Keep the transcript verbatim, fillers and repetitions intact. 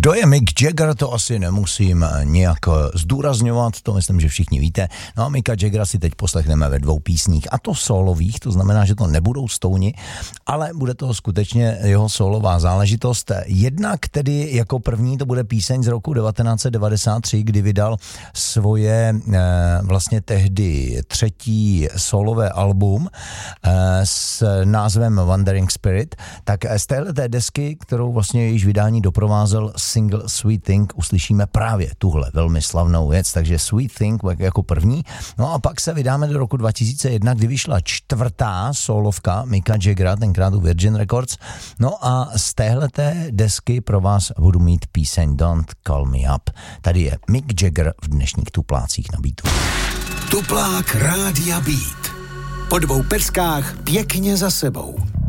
Kdo je Mick Jagger, to asi nemusím nějak zdůrazňovat, to myslím, že všichni víte. No a Micka Jaggera si teď poslechneme ve dvou písních, a to solových, to znamená, že to nebudou Stouni, ale bude to skutečně jeho solová záležitost. Jednak tedy jako první to bude píseň z roku devatenáct set devadesát tři, kdy vydal svoje eh, vlastně tehdy třetí solové album eh, s názvem Wandering Spirit. Tak z téhleté desky, kterou vlastně jejíž vydání doprovázel single Sweet Thing, uslyšíme právě tuhle velmi slavnou věc, takže Sweet Thing jako první. No a pak se vydáme do roku dva tisíce jedna, kdy vyšla čtvrtá solovka Micka Jaggera, tenkrát u Virgin Records. No a z téhleté desky pro vás budu mít píseň Don't Call Me Up. Tady je Mick Jagger v dnešních tuplácích na Beatu. Tuplák Rádia Beat. Po dvou peskách pěkně za sebou.